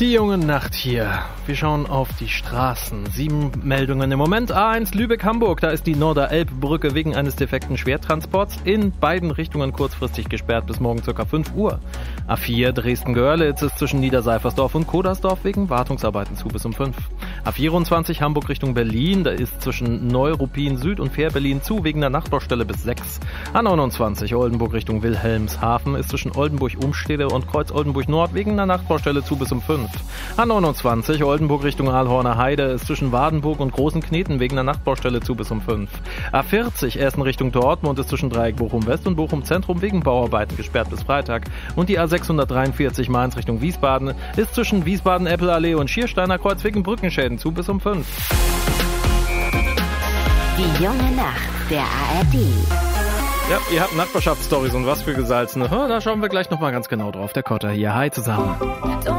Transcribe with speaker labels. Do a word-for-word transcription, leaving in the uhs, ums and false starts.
Speaker 1: Die junge Nacht hier. Wir schauen auf die Straßen. Sieben Meldungen im Moment. A eins Lübeck-Hamburg. Da ist die Norderelbbrücke wegen eines defekten Schwertransports in beiden Richtungen kurzfristig gesperrt bis morgen ca. fünf Uhr. A vier Dresden-Görlitz ist zwischen Niederseifersdorf und Kodersdorf wegen Wartungsarbeiten zu bis um fünf. A vierundzwanzig Hamburg Richtung Berlin. Da ist zwischen Neuruppin Süd und Fähr-Berlin zu wegen der Nachbaustelle bis sechs. A neunundzwanzig Oldenburg Richtung Wilhelmshaven ist zwischen Oldenburg-Umstede und Kreuz-Oldenburg-Nord wegen der Nachbaustelle zu bis um fünf. A neunundzwanzig Oldenburg Richtung Aalhorner Heide ist zwischen Wadenburg und Großen Kneten wegen der Nachbaustelle zu bis um fünf. A vierzig Essen Richtung Dortmund ist zwischen Dreieck Bochum West und Bochum Zentrum wegen Bauarbeiten gesperrt bis Freitag. Und die A sechshundertdreiundvierzig Mainz Richtung Wiesbaden ist zwischen Wiesbaden-Eppelallee und Schiersteiner Kreuz wegen Brückenschäden zu bis um fünf.
Speaker 2: Die junge Nacht der A R D.
Speaker 1: Ja, ihr habt Nachbarschaftsstories und was für gesalzene. Da schauen wir gleich nochmal ganz genau drauf. Der Kotter hier. Hi zusammen.